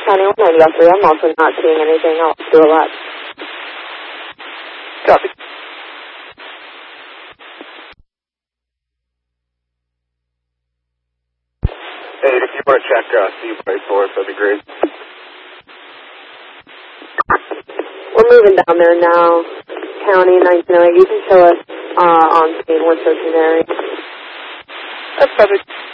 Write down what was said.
County 190 I'm also not seeing anything else to the left. Copy. Hey, if you want to check Seaway for us, that'd be great. We're moving down there now. County 1908. You can show us on scene. We're searching area. That's perfect.